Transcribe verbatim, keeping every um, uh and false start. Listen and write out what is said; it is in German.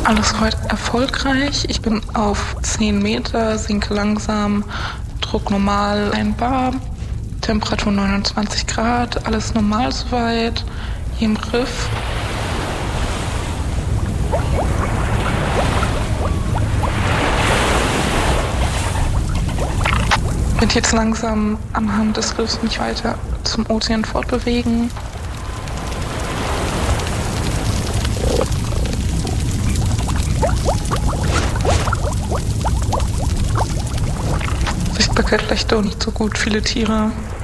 Alles soweit erfolgreich. Ich bin auf zehn Meter, sinke langsam, Druck normal, ein Bar, Temperatur neunundzwanzig Grad, alles normal soweit, hier im Griff. Ich werde jetzt langsam anhand des Riffs mich weiter zum Ozean fortbewegen. Sichtbarkeit schlechter und nicht so gut, viele Tiere.